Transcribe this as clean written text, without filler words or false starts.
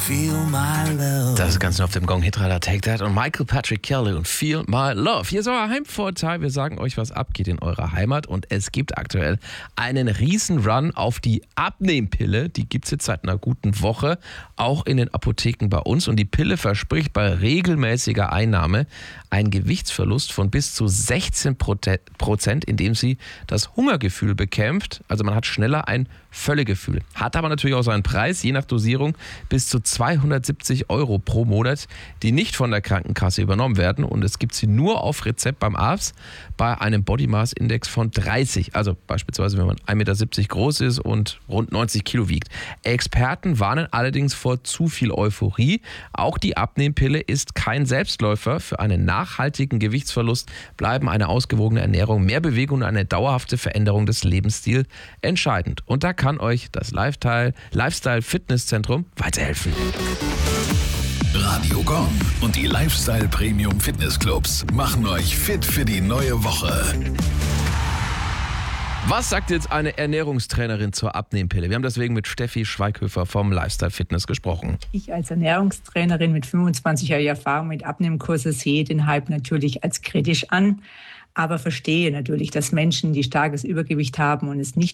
Feel my love. Das ist ganz nur auf dem Gong Hitradar Take That und Michael Patrick Kelly und Feel My Love. Hier ist euer Heimvorteil. Wir sagen euch, was abgeht in eurer Heimat und es gibt aktuell einen riesen Run auf die Abnehmpille. Die gibt es jetzt seit einer guten Woche, auch in den Apotheken bei uns. Und die Pille verspricht bei regelmäßiger Einnahme einen Gewichtsverlust von bis zu 16%, indem sie das Hungergefühl bekämpft. Also man hat schneller ein Völlegefühl. Hat aber natürlich auch seinen Preis, je nach Dosierung bis zu 270 € pro Monat, die nicht von der Krankenkasse übernommen werden. Und es gibt sie nur auf Rezept beim Arzt bei einem Body Mass Index von 30. Also beispielsweise, wenn man 1,70 Meter groß ist und rund 90 Kilo wiegt. Experten warnen allerdings vor zu viel Euphorie. Auch die Abnehmpille ist kein Selbstläufer. Für einen nachhaltigen Gewichtsverlust bleiben eine ausgewogene Ernährung, mehr Bewegung und eine dauerhafte Veränderung des Lebensstils entscheidend. Und da kann euch das Lifestyle Fitness Zentrum weiterhelfen. Radio Gong und die Lifestyle Premium Fitness Clubs machen euch fit für die neue Woche. Was sagt jetzt eine Ernährungstrainerin zur Abnehmpille? Wir haben deswegen mit Steffi Schweighöfer vom Lifestyle Fitness gesprochen. Ich als Ernährungstrainerin mit 25 Jahren Erfahrung mit Abnehmkurse sehe den Hype natürlich als kritisch an, aber verstehe natürlich, dass Menschen, die starkes Übergewicht haben und es nicht